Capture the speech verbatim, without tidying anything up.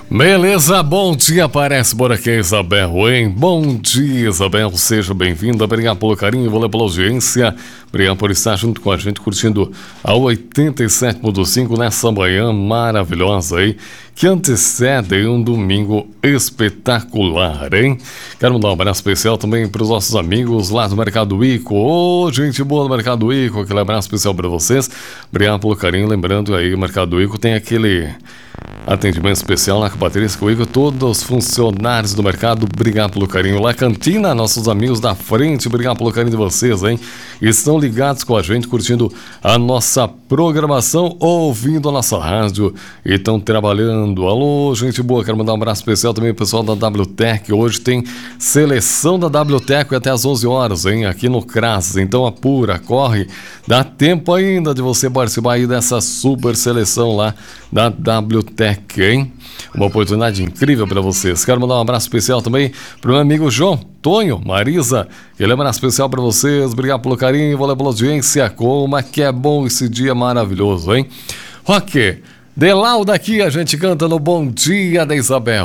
Beleza, bom dia, aparece por aqui Isabel, hein? Bom dia, Isabel, seja bem-vinda, obrigado pelo carinho, valeu pela audiência, obrigado por estar junto com a gente, curtindo a oitenta e sete ponto cinco nessa manhã maravilhosa aí, que antecede um domingo espetacular, hein? Quero mandar um abraço especial também para os nossos amigos lá do Mercado Ico. Ô, gente boa do Mercado Ico, aquele abraço especial para vocês, obrigado pelo carinho, lembrando aí, o Mercado Ico tem aquele atendimento especial lá com a Patrícia, com o Igor, todos os funcionários do mercado, obrigado pelo carinho. Lá Cantina, nossos amigos da frente, obrigado pelo carinho de vocês, hein? Estão ligados com a gente, curtindo a nossa programação, ouvindo a nossa rádio e estão trabalhando. Alô, gente boa, quero mandar um abraço especial também pro pessoal da W T E C. Hoje tem seleção da W T E C até às onze horas, hein? Aqui no CRAS, então apura, corre, dá tempo ainda de você participar aí dessa super seleção lá da W T E C, hein? Uma oportunidade incrível para vocês. Quero mandar um abraço especial também pro meu amigo João, Tonho, Marisa. Aquele abraço especial para vocês. Obrigado pelo carinho, valeu pela audiência. Como é que é bom esse dia maravilhoso, hein? Rock, Delau daqui, a gente canta no Bom Dia da Isabel.